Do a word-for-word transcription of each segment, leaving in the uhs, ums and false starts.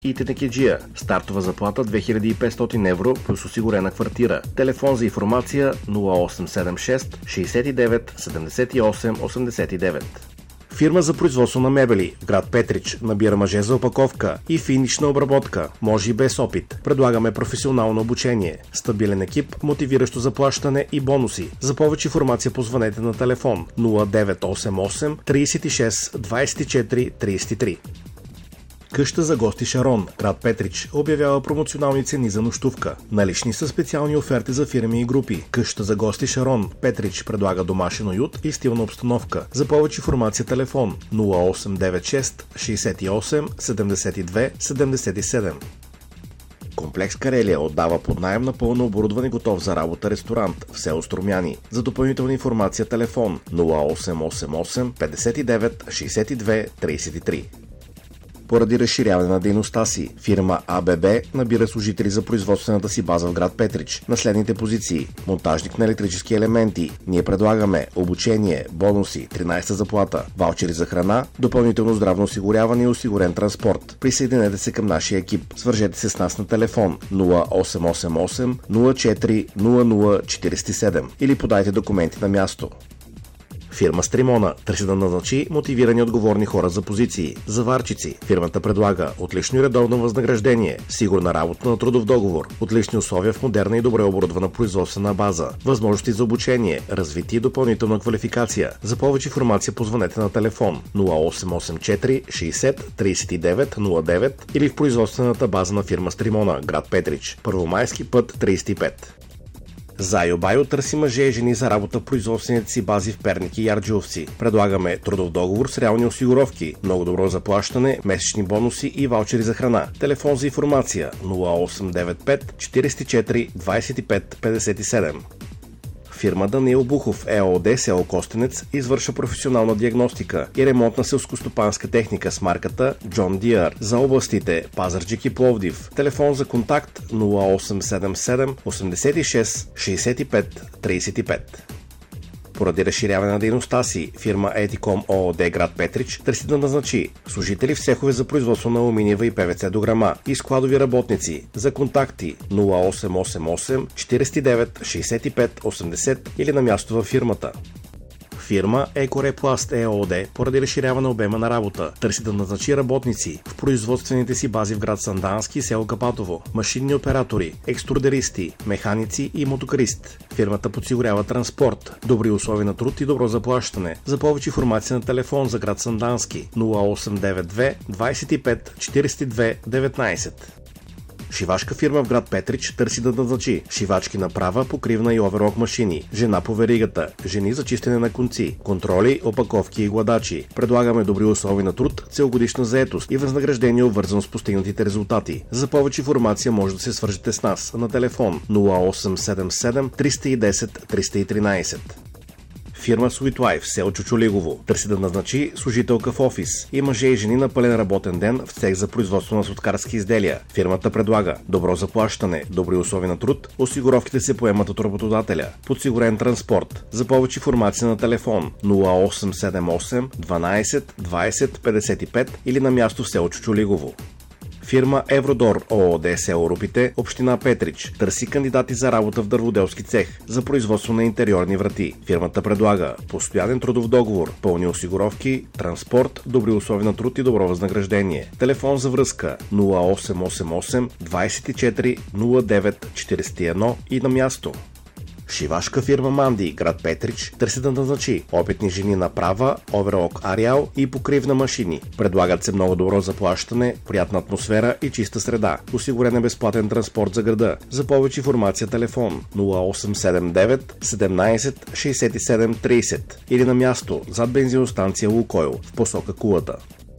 И Тенекеджия. Стартова заплата две хиляди и петстотин евро плюс осигурена квартира. Телефон за информация нула осем седем шест шейсет и девет седемдесет и осем осемдесет и девет. Фирма за производство на мебели в град Петрич набира мъже за опаковка и финишна обработка, може и без опит. Предлагаме професионално обучение, стабилен екип, мотивиращо заплащане и бонуси. За повече информация позвънете на телефон нула девет осем осем трийсет и шест двайсет и четири трийсет и три. Къща за гости Шарон, град Петрич, обявява промоционални цени за нощувка. Налични са специални оферти за фирми и групи. Къща за гости Шарон, Петрич предлага домашен уют и стилна обстановка. За повече информация телефон нула осем девет шест шейсет и осем седемдесет и две седемдесет и седем. Комплекс Карелия отдава под наем напълно оборудван и готов за работа ресторант в село Струмяни. За допълнителна информация телефон нула осем осем осем петдесет и девет шейсет и две трийсет и три. Поради разширяване на дейността си, фирма А Б Б набира служители за производствената си база в град Петрич на следните позиции: монтажник на електрически елементи. Ние предлагаме обучение, бонуси, тринайсета заплата, ваучери за храна, допълнително здравно осигуряване и осигурен транспорт. Присъединете се към нашия екип. Свържете се с нас на телефон нула осем осем осем нула четири нула нула четирийсет и седем или подайте документи на място. Фирма Стримона търси да назначи мотивирани отговорни хора за позиции. Заварчици. Фирмата предлага отлично и редовно възнаграждение, сигурна работа на трудов договор, отлични условия в модерна и добре оборудвана производствена база, възможности за обучение, развитие и допълнителна квалификация. За повече информация позвънете на телефон нула осем осем четири шейсет трийсет и девет нула девет или в производствената база на фирма Стримона, град Петрич, Първомайски път трийсет и пет. Зайо Байо търси мъже и жени за работа в производствените си бази в Перник и Ярджиовци. Предлагаме трудов договор с реални осигуровки, много добро заплащане, месечни бонуси и ваучери за храна. Телефон за информация нула осем девет пет четирийсет и четири двайсет и пет петдесет и седем. Фирма Даниил Бухов ЕООД село Костенец извършва професионална диагностика и ремонт на селскостопанска техника с марката John Deere за областите Пазарджик и Пловдив. Телефон за контакт нула осем седем седем осемдесет и шест шейсет и пет трийсет и пет. Поради разширяване на дейността си, фирма Етиком ООД град Петрич търси да назначи служители в цехове за производство на алуминиева и Пе Ви Це дограма и складови работници. За контакти нула осем осем осем четирийсет и девет шейсет и пет осемдесет или на място във фирмата. Фирма Екорепласт ЕООД поради разширяване обема на работа търси да назначи работници в производствените си бази в град Сандански и село Капатово, машинни оператори, екструдеристи, механици и мотокарист. Фирмата подсигурява транспорт, добри условия на труд и добро заплащане. За повече информация на телефон за град Сандански нула осем девет две двайсет и пет четирийсет и две деветнайсет. Шивашка фирма в град Петрич търси да назначи шивачки на права, покривна и оверлок машини, жена по веригата, жени за чистене на конци, контроли, опаковки и гладачи. Предлагаме добри условия на труд, целогодишна заетост и възнаграждение обвързано с постигнатите резултати. За повече информация може да се свържете с нас на телефон нула осем седем седем триста и десет триста и тринайсет. Фирма Sweet Life, село Чучулигово, търси да назначи служителка в офис и мъже и жени на пълен работен ден в цех за производство на соткарски изделия. Фирмата предлага добро заплащане, добри условия на труд, осигуровките се поемат от работодателя, подсигурен транспорт. За повече информация на телефон нула осем седем осем дванайсет двайсет петдесет и пет или на място в село Чучулигово. Фирма Евродор ООД село Рупите, община Петрич, търси кандидати за работа в дърводелски цех за производство на интериорни врати. Фирмата предлага постоянен трудов договор, пълни осигуровки, транспорт, добри условия на труд и добро възнаграждение. Телефон за връзка нула осем осем осем двайсет и четири нула девет четирийсет и едно и на място. Шивашка фирма Манди, град Петрич, търси да назначи опитни жени на права, оверлок Ариал и покривна машини. Предлагат се много добро заплащане, приятна атмосфера и чиста среда. Осигурен е безплатен транспорт за града. За повече информация телефон нула осем седем девет седемнайсет шейсет и седем трийсет или на място зад бензиностанция Лукойл в посока Кулата.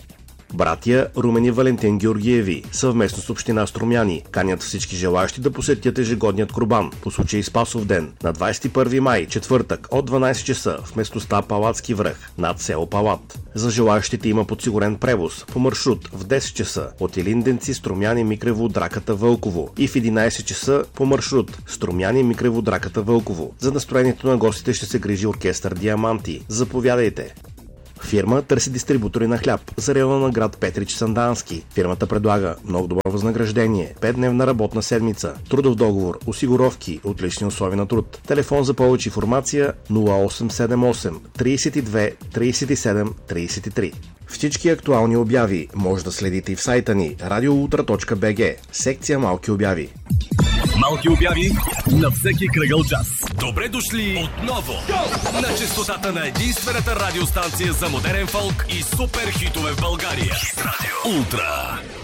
Братия Румен и Валентин Георгиеви съвместно с община Струмяни канят всички желаящи да посетят ежегодният курбан по случай Спасов ден на двайсет и първи май, четвъртък от дванайсет часа в местността Палатски връх над село Палат. За желаящите има подсигурен превоз по маршрут в десет часа от Илинденци, Струмяни, Микрево, Драката, Вълково и в единайсет часа по маршрут Струмяни, Микрево, Драката, Вълково. За настроението на гостите ще се грижи оркестър Диаманти. Заповядайте! Фирма търси дистрибутори на хляб за района на град Петрич Сандански. Фирмата предлага много добро възнаграждение, петдневна работна седмица, трудов договор, осигуровки, отлични условия на труд. Телефон за повече информация нула осем седем осем тридесет и две тридесет и седем тридесет и три. Всички актуални обяви може да следите и в сайта ни радиоултра точка би джи, секция Малки обяви. Малки обяви на всеки кръгъл час. Добре дошли отново на честотата на единствената радиостанция за модерен фолк и супер хитове в България. Хит радио. Ултра.